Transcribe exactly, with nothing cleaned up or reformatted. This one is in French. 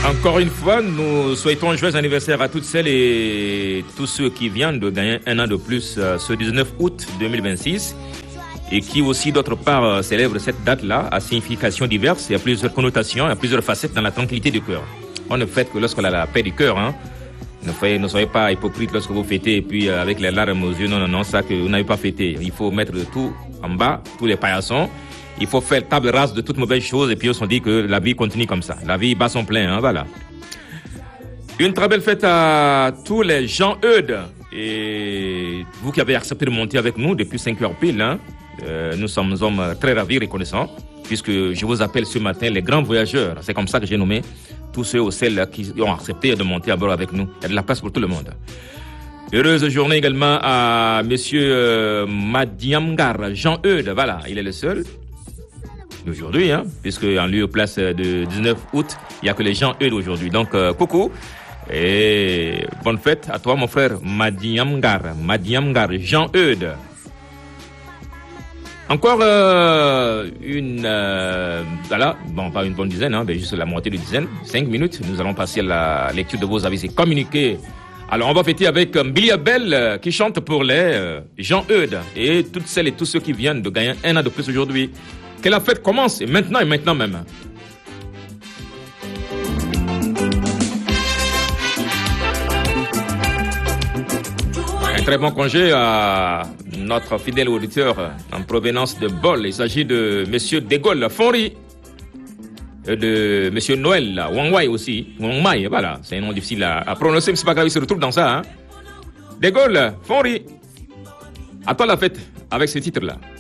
Encore une fois, nous souhaitons un joyeux anniversaire à toutes celles et tous ceux qui viennent de gagner un an de plus euh, ce dix-neuf août deux mille vingt-six et qui aussi d'autre part euh, célèbrent cette date-là à significations diverses et à plusieurs connotations, à plusieurs facettes dans la tranquillité du cœur. On ne fête que lorsqu'on a la paix du cœur, hein. Ne, soyez, ne soyez pas hypocrite lorsque vous fêtez et puis euh, avec les larmes aux yeux, non, non, non, ça que vous n'avez pas fêté. Il faut mettre tout en bas, tous les paillassons. Il faut faire table rase de toutes mauvaises choses et puis on se dit que la vie continue comme ça. La vie bat son plein, hein, voilà. Une très belle fête à tous les Jean-Eudes. Et vous qui avez accepté de monter avec nous depuis cinq heures pile, hein, euh, nous sommes hommes très ravis, reconnaissants, puisque je vous appelle ce matin les grands voyageurs. C'est comme ça que j'ai nommé tous ceux ou celles qui ont accepté de monter à bord avec nous. Il y a de la place pour tout le monde. Heureuse journée également à monsieur euh, Madiamgar Jean-Eudes. Voilà, il est le seul. Aujourd'hui, hein, puisque en lieu place de dix-neuf août, il n'y a que les gens eux aujourd'hui. Donc, euh, coucou et bonne fête à toi, mon frère Madiamgar, Madiamgar, Jean-Eudes. Encore euh, une, euh, voilà, bon, pas une bonne dizaine, hein, mais juste la moitié de dizaine, cinq minutes. Nous allons passer à la lecture de vos avis et communiquer. Alors, on va fêter avec euh, Billy Abel euh, qui chante pour les euh, Jean-Eudes et toutes celles et tous ceux qui viennent de gagner un an de plus aujourd'hui. Que la fête commence, et maintenant et maintenant même. Un très bon congé à notre fidèle auditeur en provenance de Bol. Il s'agit de monsieur De Gaulle Fonri et de monsieur Noël Wangwai aussi. Wangmai, voilà, c'est un nom difficile à, à prononcer, mais c'est pas grave, il se retrouve dans ça. Hein? De Gaulle Fonri. À toi la fête avec ce titre-là.